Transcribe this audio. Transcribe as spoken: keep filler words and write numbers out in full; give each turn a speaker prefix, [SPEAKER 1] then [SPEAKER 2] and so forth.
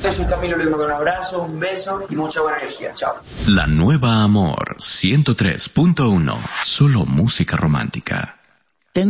[SPEAKER 1] Yo soy Camilo Luis, con un abrazo, un beso y mucha buena energía. Chao.
[SPEAKER 2] La Nueva Amor ciento tres punto uno. Solo música romántica.